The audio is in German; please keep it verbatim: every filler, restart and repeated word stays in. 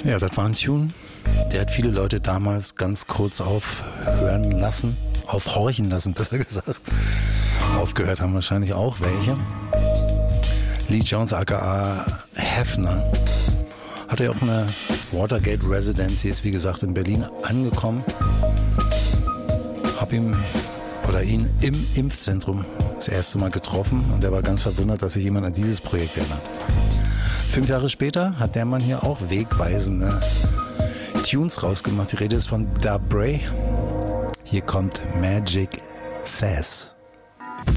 Ja, das war ein Tune. Der hat viele Leute damals ganz kurz aufhören lassen, aufhorchen lassen, besser gesagt. Aufgehört haben wahrscheinlich auch welche. Lee Jones aka Hefner hatte ja auch eine Watergate Residency, ist wie gesagt in Berlin angekommen. Hab ihm oder ihn im Impfzentrum das erste Mal getroffen und er war ganz verwundert, dass sich jemand an dieses Projekt erinnert. Fünf Jahre später hat der Mann hier auch wegweisende Tunes rausgemacht. Die Rede ist von Da Bray. Hier kommt Magic Sass.